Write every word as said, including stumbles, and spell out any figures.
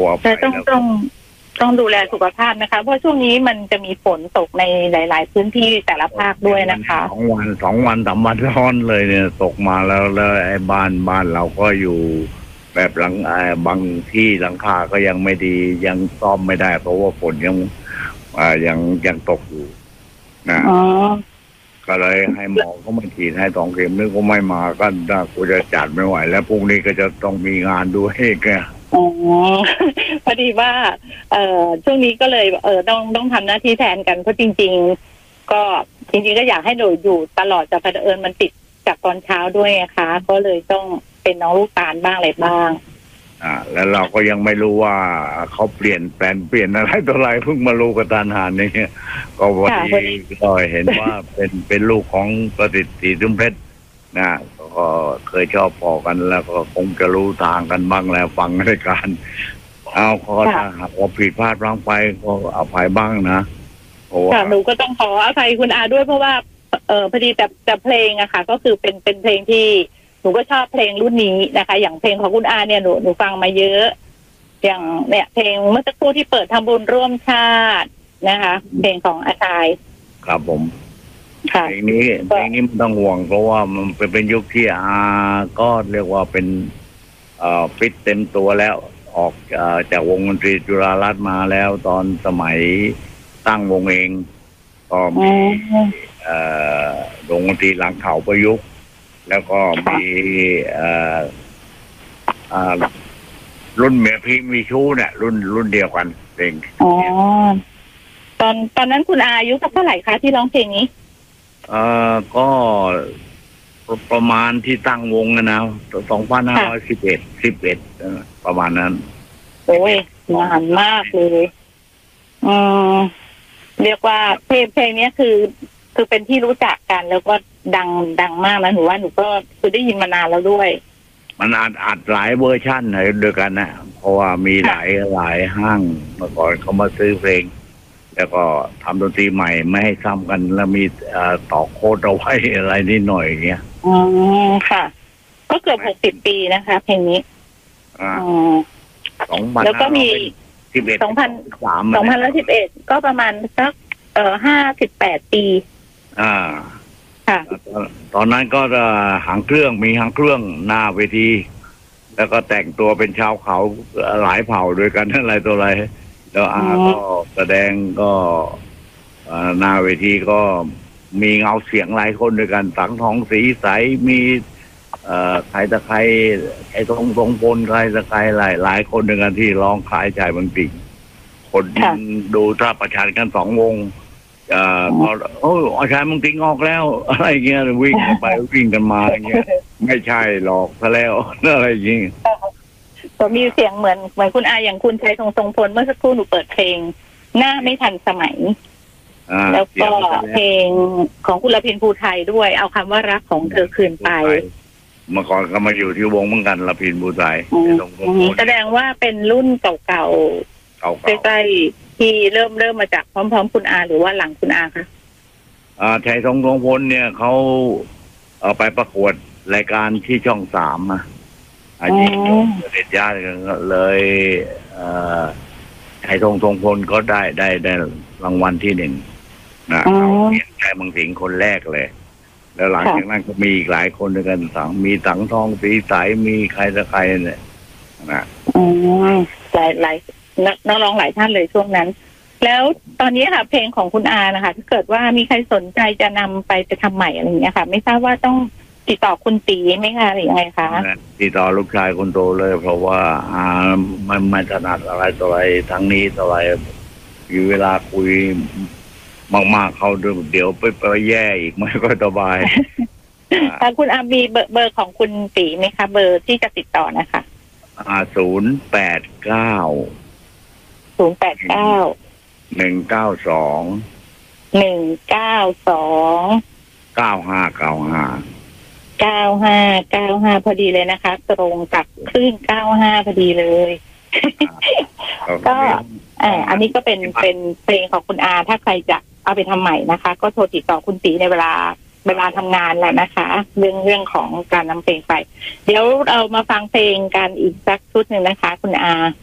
วไปต้องต้องต้องดูแลสุขภาพนะคะเพราะช่วงนี้มันจะมีฝนตกในหลายๆพื้นที่แต่ละภาคด้วยนะคะสองวันสองวันสามวันร้อนเลยเนี่ยตกมาแล้วแล้วไอ้บ้านบ้านเราก็อยู่แบบหลังไอ้บางที่หลังคาก็ยังไม่ดียังซ่อมไม่ได้เพราะว่าฝนยังอ่ายังยังตกอยู่นะก็เลยให้หมอเขามาฉีดให้สองเข็มนึกว่าไม่มาก็น่ากูจะจัดไม่ไหวแล้วพรุ่งนี้ก็จะต้องมีงานด้วยแกอ๋อพอดีว่าเอ่อช่วงนี้ก็เลยเออต้องต้องทำหน้าที่แทนกันเพราะจริงๆก็จริงๆก็อยากให้หนูอยู่ตลอดแต่พอเอิญมันติดจากตอนเช้าด้วยนะคะก็เลยต้องเป็นน้องลูกตาลบ้างอะไรบ้างอ่าแล้วเราก็ยังไม่รู้ว่าเขาเปลี่ยนแปลนเปลี่ยนอะไรตัวอะไรเพิ่งมารู้กับตาหานนี่ก็วันนี้ก็เห็นว่าเป็นเป็นลูกของประสิทธิ์ศรีทุ่มเพชรนะก็เคยชอบพอกันแล้วก็คงจะรู้ทางกันบ้างแล้วฟังรายการเอาขอถ้าหากว่าผิดพลาดพลั้งไปก็อภัยบ้างนะโอ้หนูก็ต้องขออภัยคุณอาด้วยเพราะว่าเออพอดีแต่แต่เพลงอะค่ะก็คือเป็นเป็นเพลงที่หนูก็ชอบเพลงรุ่นนี้นะคะอย่างเพลงของคุณอาเนี่ยหนูหนูฟังมาเยอะอย่างเนี่ยเพลงเมื่อสักครู่ที่เปิดทำบุญร่วมชาตินะคะเพลงของอาชายครับผมเพลงนี้เพลงนี้มันต้องห่วงเพราะว่ามันเป็นเป็นยุคที่อาก็เรียกว่าเป็นเอ่อฟิตเต็มตัวแล้วออกจากวงดนตรีจุฬารัตน์มาแล้วตอนสมัยตั้งวงเองก็มีเอ่อวงดนตรีหลังเขาประยุกต์แล้วก็มีเอ่ออ่ารุ่นเมียพี่มีชู้เนี่ยรุ่นรุ่นเดียวกันเพลงอ๋อตอนตอนนั้นคุณอาอายุสักเท่าไหร่คะที่ร้องเพลงนี้เอ่อก็ประมาณที่ตั้งวงนะสองพันห้าร้อยสิบเอ็ดสิบเอ็ดประมาณนั้นโอ้ยนานมากเลยอืมเรียกว่าเพลงเพลงนี้คือคือเป็นที่รู้จักกันแล้วก็ดังดังมากนะหนูว่าหนูก็คือได้ยินมานานแล้วด้วยมันอัดอัดหลายเวอร์ชันเลยด้วยกันนะเพราะว่ามีหลายหลายห้างเมื่อก่อนเขามาซื้อเพลงแล้วก็ทำดนตรีใหม่ไม่ให้ซ้ำกันแล้วมีต่อโค้ดเอาไว้อะไรนิดหน่อยอย่างเงี้ยอ๋อค่ะก็เกือบหกสิบปีนะคะเพลงนี้อ๋อสองพันแล้วก็มีสิบเอ็ดสองพันสามสองพันแล้วสิบเอ็ดก็ประมาณสักเอ่อห้าสิบแปดปีอ่าค่ะตอนนั้นก็จะหางเครื่องมีหางเครื่องหน้าเวทีแล้วก็แต่งตัวเป็นชาวเขาหลายเผ่าด้วยกันอะไรตัวอะไรแล้วอาก็แสดงก็หน้าเวทีก็มีเงาเสียงหลายคนด้วยกันสังทองสีใสมีใครตะใครไอ้ตรงตรงพลใครตะใครหลายหลายคนด้วยกันที่ร้องคล้ายชายบางติ่งคนดูถ้าประชันกันสองวงอ่าโอ้อาชายบางติ่งออกแล้วอะไรเงี้ยวิ่งไปวิ่งกันมาอย่างเงี้ยไม่ใช่หรอกซะแล้วอะไรอย่างเงี้ยก็มีเสียงเหมือนเหมือนคุณอาอย่างคุณชัยทรงทรงพลเมื่อสักครู่หนูเปิดเพลงหน้าไม่ทันสมัยแล้วก็เพลงของคุณละพินภูไทยด้วยเอาคำว่ารักของเธอคืนไปเมื่อก่อนก็มาอยู่ที่วงเหมือนกันละพินภูไทยแสดงว่าเป็นรุ่นเก่าๆใกล้ๆที่เริ่มเริ่มมาจากพร้อมๆคุณอาหรือว่าหลังคุณอาคะอ่าชัยทรงทรงพลเนี่ยเขาเอาไปประกวดรายการที่ช่องสามอ่ะอาชีพเด็ดญาติกันเลยชัยทรงทรงพลก็ได้ได้ได้รางวัลที่หนึ่งนะเขาเขียนชายบางสิงคนแรกเลยแล้วหลังจากนั้นก็มีอีกหลายคนด้วยกันสังมีสังทองสีใสมีใครตะใครเนี่ยนะอ๋อหลายหลายนักร้องหลายท่านเลยช่วงนั้นแล้วตอนนี้ค่ะเพลงของคุณอานะคะถ้าเกิดว่ามีใครสนใจจะนำไปจะทำใหม่อะไรอย่างเงี้ยค่ะไม่ทราบว่าต้องติดต่อคุณตีไหมคะหรือยังไงคะติดต่อลูกชายคนโตเลยเพราะว่าอาไม่ไม่ถนัดอะไรต่ออะไรทั้งนี้ต่ออะไรมีเวลาคุยมากๆเขาเดี๋ยวไปไปแย่อีกไม่ก็สบายแต่คุณอามีเบอร์เบอร์ของคุณตีไหมคะเบอร์ที่จะติดต่อนะคะอ่าศูนย์แปดเก้าศูนย์แปดเก้าหนึ่งเก้าสองหนึ่งเก้าสองเก้าห้าเก้าห้าเก้าห้าเก้าห้าพอดีเลยนะคะตรงกับคลื่นเก้าห้าพอดีเลยก็อ่าอันนี้ก็เป็นเป็นเพลงของคุณอาถ้าใครจะเอาไปทำใหม่นะคะก็โทรติดต่อคุณตีในเวลาเวลาทำงานแหละนะคะเรื่องเรื่องของการนำเพลงไปเดี๋ยวเรามาฟังเพลงกันอีกสักชุดหนึ่งนะคะคุณอา